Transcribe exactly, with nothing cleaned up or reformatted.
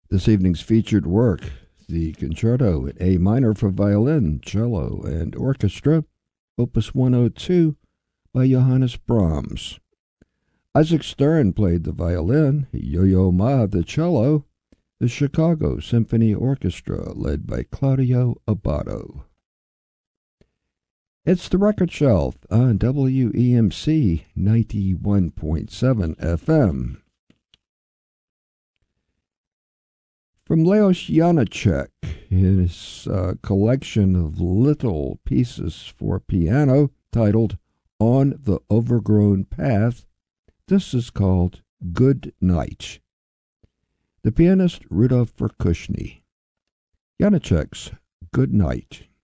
This evening's featured work, the Concerto in A minor for violin, cello, and orchestra, Opus one oh two by Johannes Brahms. Isaac Stern played the violin, Yo-Yo Ma the cello, the Chicago Symphony Orchestra led by Claudio Abbado. It's the Record Shelf on W E M C ninety-one point seven F M. From Leos Janáček, his uh, collection of little pieces for piano titled On the Overgrown Path, this is called Good Night. The pianist Rudolf Verkushny. Janáček's Good Night.